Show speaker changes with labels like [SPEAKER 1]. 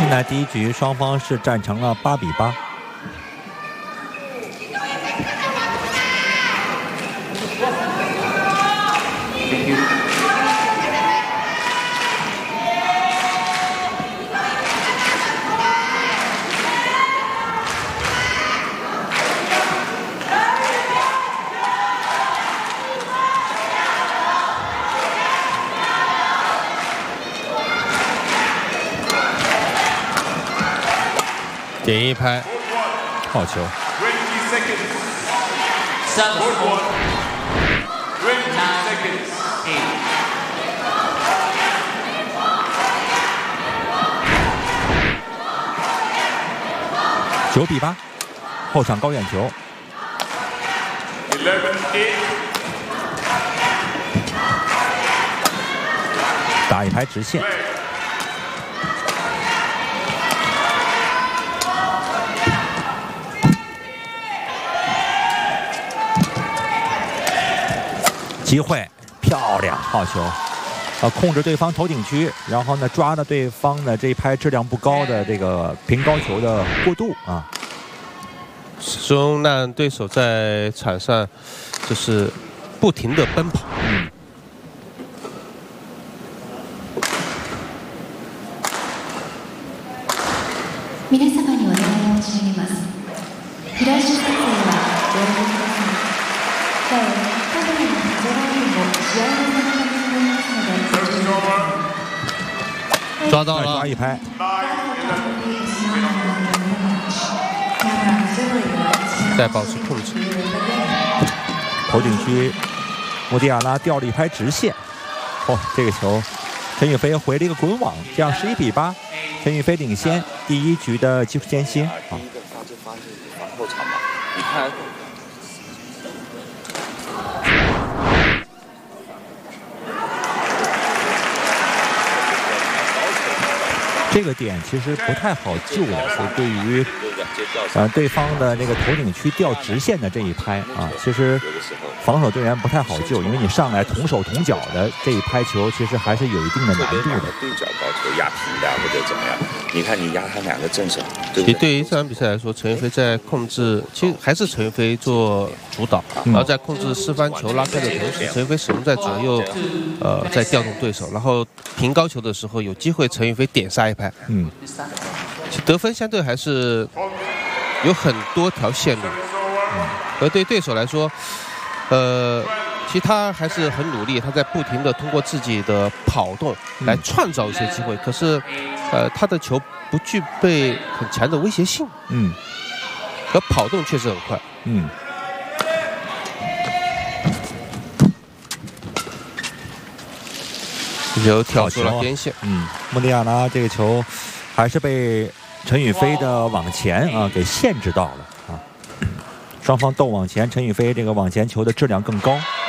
[SPEAKER 1] 现在第一局双方是战成了8-8。
[SPEAKER 2] 点一拍，
[SPEAKER 1] 好球。9-8，后场高远球。打一拍直线。机会漂亮，好球！控制对方头顶区，然后呢抓着对方的这一拍质量不高的这个平高球的过渡啊，
[SPEAKER 2] 始终让对手在场上就是不停的奔跑。
[SPEAKER 3] 皆様にお願い申し上げます。フラッシュ撮影はご遠慮ください。なお、カメラのパトラインも試合の中にございますのでご注意ください。
[SPEAKER 2] 抓到了，
[SPEAKER 1] 抓一拍。
[SPEAKER 2] 再保持控制。
[SPEAKER 1] 头顶区，穆蒂亚拉掉了一拍直线。哦，这个球，陈雨菲回了一个滚网，这样11-8，陈雨菲领先第一局的技术间歇。
[SPEAKER 4] 第一个发生防后场嘛，你看。
[SPEAKER 1] 这个点其实不太好救的，所以对于对方的那个头顶区掉直线的这一拍啊，其实防守队员不太好救，因为你上来同手同脚的这一拍球，其实还是有一定的难度的。
[SPEAKER 4] 对角高球压平的或者怎么样，你看你压他两个正手，
[SPEAKER 2] 其实对于这场比赛来说，陈云飞在控制，其实还是陈云飞做主导，然后在控制四方球拉开的同时，陈云飞始终在左右，在调动对手，然后平高球的时候有机会陈云飞点杀一拍。其实得分相对还是有很多条线路，而对对手来说，其实他还是很努力，他在不停的通过自己的跑动来创造一些机会，可是，他的球不具备很强的威胁性，而跑动确实很快，球挑出了边线，
[SPEAKER 1] 穆蒂亚拉这个球还是被陈雨菲的网前啊给限制到了啊，双方斗网前，陈雨菲这个网前球的质量更高。